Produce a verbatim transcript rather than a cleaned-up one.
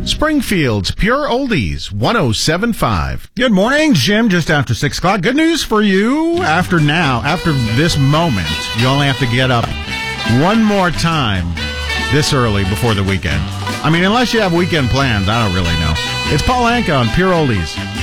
Springfield's Pure Oldies, one oh seven point five. Good morning, Jim. Just after six o'clock. Good news for you. After now, after this moment, you only have to get up one more time this early before the weekend. I mean, unless you have weekend plans, I don't really know. It's Paul Anka on Pure Oldies.